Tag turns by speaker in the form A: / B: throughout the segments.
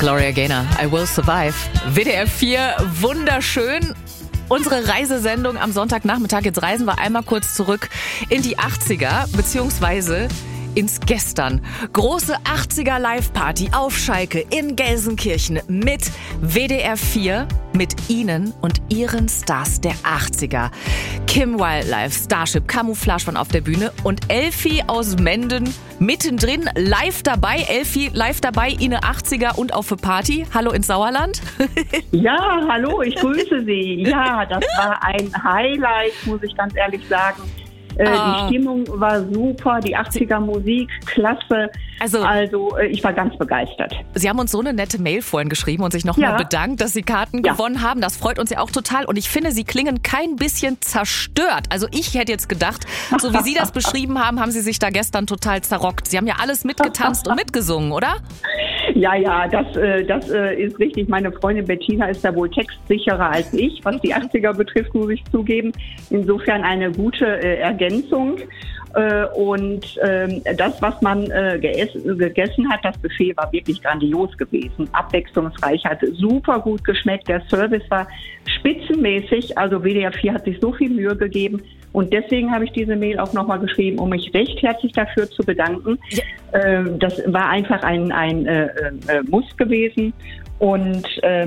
A: Gloria Gaynor, I Will Survive. WDR 4, wunderschön. Unsere Reisesendung am Sonntagnachmittag. Jetzt reisen wir einmal kurz zurück in die 80er, beziehungsweise ins Gestern. Große 80er Live-Party auf Schalke in Gelsenkirchen mit WDR 4, mit Ihnen und Ihren Stars der 80er. Kim Wildlife, Starship, Camouflage waren auf der Bühne und Elfi aus Menden mittendrin, live dabei. Elfi live dabei, Ihne 80er und auch für Party. Hallo ins Sauerland.
B: Ja, hallo, ich grüße Sie. Ja, das war ein Highlight, muss ich ganz ehrlich sagen. Die Stimmung war super, die 80er Musik, klasse. Also ich war ganz begeistert.
A: Sie haben uns so eine nette Mail vorhin geschrieben und sich nochmal bedankt, dass Sie Karten gewonnen haben. Das freut uns ja auch total. Und ich finde, Sie klingen kein bisschen zerstört. Also ich hätte jetzt gedacht, so wie Sie das beschrieben haben, haben Sie sich da gestern total zerrockt. Sie haben ja alles mitgetanzt und mitgesungen, oder?
B: Ja, das ist richtig. Meine Freundin Bettina ist da wohl textsicherer als ich, was die 80er betrifft, muss ich zugeben. Insofern eine gute Ergänzung. Und das, was man gegessen hat, das Buffet war wirklich grandios gewesen, abwechslungsreich, hat super gut geschmeckt, der Service war spitzenmäßig, also WDR 4 hat sich so viel Mühe gegeben und deswegen habe ich diese Mail auch nochmal geschrieben, um mich recht herzlich dafür zu bedanken. Ja. Das war einfach ein Muss gewesen und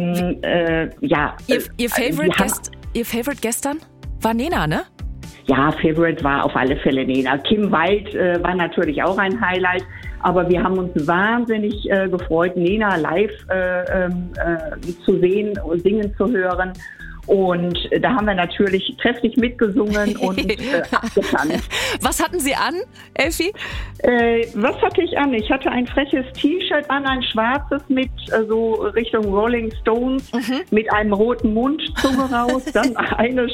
A: Ihr Favorite gestern war Nena, ne?
B: Ja, Favorite war auf alle Fälle Nena. Kim Wild war natürlich auch ein Highlight, aber wir haben uns wahnsinnig gefreut, Nena live zu sehen und singen zu hören. Und da haben wir natürlich kräftig mitgesungen und abgetanzt.
A: Was hatten Sie an, Elfi?
B: Was hatte ich an? Ich hatte ein freches T-Shirt an, ein schwarzes mit so Richtung Rolling Stones, mit einem roten Mund, Zunge raus, dann eine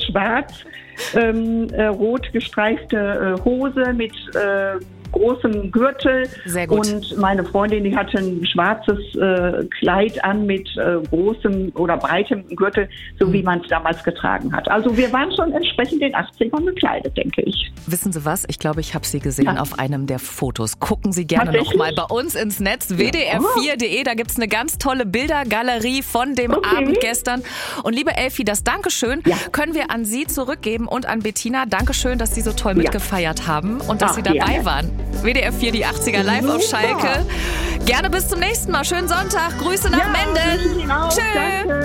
B: rot gestreifte Hose mit großem Gürtel.
A: Sehr gut.
B: Und meine Freundin, die hatte ein schwarzes Kleid an mit großem oder breitem Gürtel, so wie man es damals getragen hat. Also wir waren schon entsprechend den 80ern gekleidet, denke ich.
A: Wissen Sie was? Ich glaube, ich habe Sie gesehen auf einem der Fotos. Gucken Sie gerne nochmal bei uns ins Netz, wdr4.de. Da gibt es eine ganz tolle Bildergalerie von dem Abend gestern. Und liebe Elfi, das Dankeschön können wir an Sie zurückgeben und an Bettina. Dankeschön, dass Sie so toll mitgefeiert haben und dass Sie dabei waren. WDR 4, die 80er live auf Schalke. Gerne bis zum nächsten Mal. Schönen Sonntag. Grüße nach Menden.
B: Tschüss.